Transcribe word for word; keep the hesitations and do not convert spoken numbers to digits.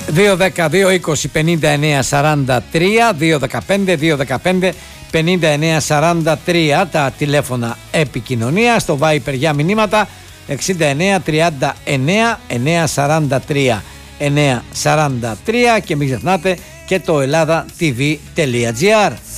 δύο δέκα δύο είκοσι πενήντα εννέα σαράντα τρία, δύο δεκαπέντε δύο δεκαπέντε πενήντα εννέα σαράντα τρία τα τηλέφωνα επικοινωνίας, στο Viber για μηνύματα εξήντα εννέα τριάντα εννέα εννέα σαράντα τρία εννέα σαράντα τρία και μην ξεχνάτε και το ελλάδα τι βι τελεία τζι άρ.